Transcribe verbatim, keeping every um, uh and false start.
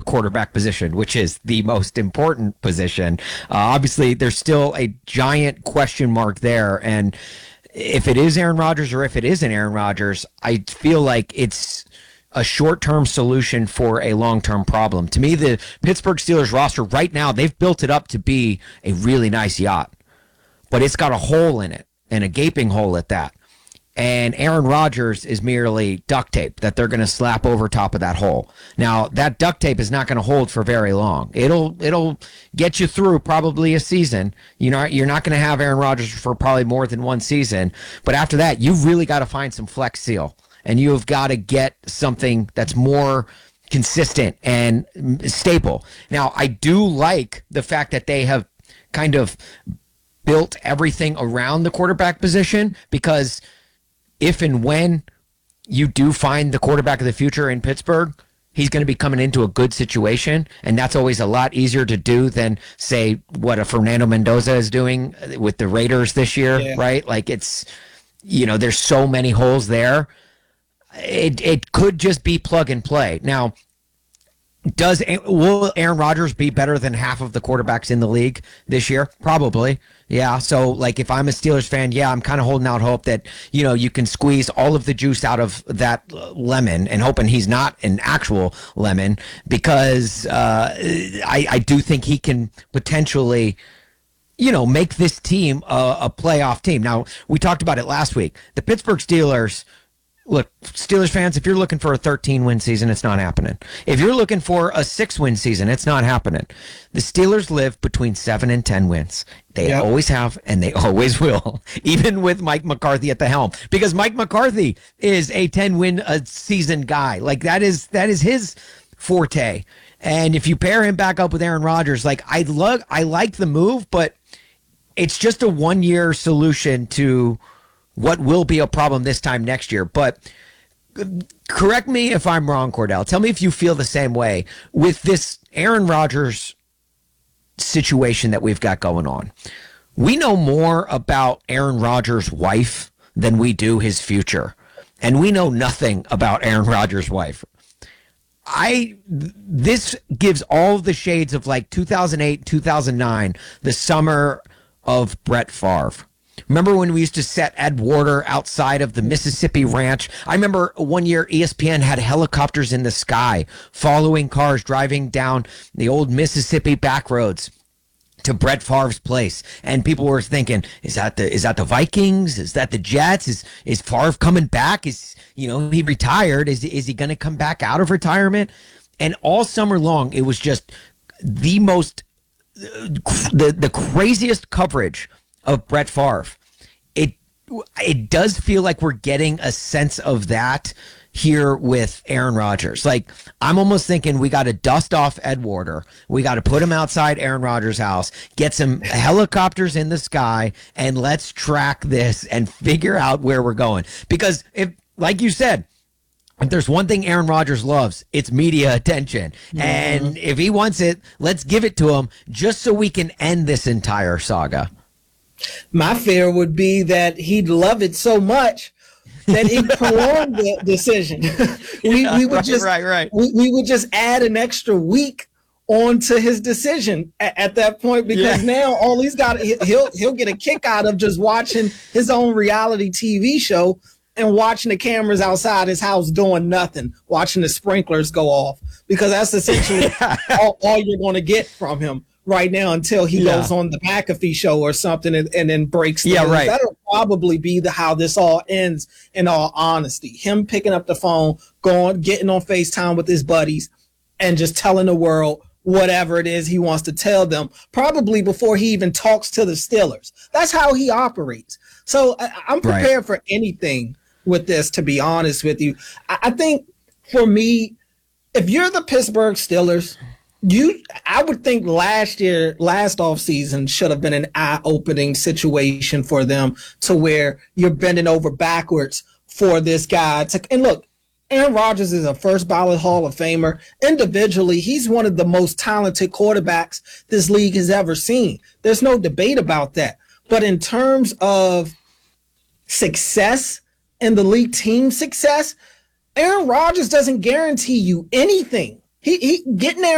quarterback position, which is the most important position. Uh, obviously, there's still a giant question mark there. And if it is Aaron Rodgers or if it isn't Aaron Rodgers, I feel like it's a short-term solution for a long-term problem. To me, the Pittsburgh Steelers roster right now, they've built it up to be a really nice yacht, but it's got a hole in it, and a gaping hole at that. And Aaron Rodgers is merely duct tape that they're going to slap over top of that hole. Now, that duct tape is not going to hold for very long. It'll it'll get you through probably a season. You know, you're not going to have Aaron Rodgers for probably more than one season. But after that, you've really got to find some flex seal. And you've got to get something that's more consistent and staple. Now, I do like the fact that they have kind of built everything around the quarterback position, because if and when you do find the quarterback of the future in Pittsburgh, he's going to be coming into a good situation, and that's always a lot easier to do than, say, what a Fernando Mendoza is doing with the Raiders this year, yeah. right? Like, it's, you know, there's so many holes there. It it could just be plug and play. Now, does will Aaron Rodgers be better than half of the quarterbacks in the league this year? Probably. Yeah. So, like, if I'm a Steelers fan, yeah, I'm kind of holding out hope that, you know, you can squeeze all of the juice out of that lemon, and hoping he's not an actual lemon, because uh, I, I do think he can potentially, you know, make this team a, a playoff team. Now, we talked about it last week. The Pittsburgh Steelers. Look, Steelers fans, if you're looking for a thirteen-win season, it's not happening. If you're looking for a six-win season, it's not happening. The Steelers live between seven and ten wins. They yep. always have, and they always will, even with Mike McCarthy at the helm. Because Mike McCarthy is a ten-win a season guy. Like, that is that is his forte. And if you pair him back up with Aaron Rodgers, like, I love, I like the move, but it's just a one-year solution to what will be a problem this time next year. But correct me if I'm wrong, Cordell. Tell me if you feel the same way with this Aaron Rodgers situation that we've got going on. We know more about Aaron Rodgers' wife than we do his future. And we know nothing about Aaron Rodgers' wife. I this gives all the shades of like two thousand eight, two thousand nine, the summer of Brett Favre. Remember when we used to set Ed Warder outside of the Mississippi Ranch? I remember one year E S P N had helicopters in the sky following cars driving down the old Mississippi back roads to Brett Favre's place, and people were thinking, is that the is that the Vikings? Is that the Jets? Is is Favre coming back? Is, you know, he retired? Is is he going to come back out of retirement? And all summer long, it was just the most the the craziest coverage of Brett Favre. It it does feel like we're getting a sense of that here with Aaron Rodgers. Like, I'm almost thinking we got to dust off Ed Warder. We got to put him outside Aaron Rodgers' house, get some helicopters in the sky, and let's track this and figure out where we're going. Because if, like you said, if there's one thing Aaron Rodgers loves, it's media attention. Mm-hmm. And if he wants it, let's give it to him just so we can end this entire saga. My fear would be that he'd love it so much that it prolonged the decision. we, yeah, we would right, just right, right. We, we would just add an extra week onto his decision at, at that point, because yeah. now all he's got, he'll he'll get a kick out of just watching his own reality T V show and watching the cameras outside his house doing nothing, watching the sprinklers go off, because that's essentially all, all you're going to get from him right now until he yeah. goes on the McAfee show or something and, and then breaks the yeah, news. right. That'll probably be the how this all ends, in all honesty. Him picking up the phone, going, getting on FaceTime with his buddies, and just telling the world whatever it is he wants to tell them, probably before he even talks to the Steelers. That's how he operates. So I, I'm prepared right. for anything with this, to be honest with you. I, I think for me, if you're the Pittsburgh Steelers, You, I would think last year, last offseason should have been an eye-opening situation for them, to where you're bending over backwards for this guy. To, and look, Aaron Rodgers is a first ballot Hall of Famer. Individually, he's one of the most talented quarterbacks this league has ever seen. There's no debate about that. But in terms of success and the league team success, Aaron Rodgers doesn't guarantee you anything. He, he getting there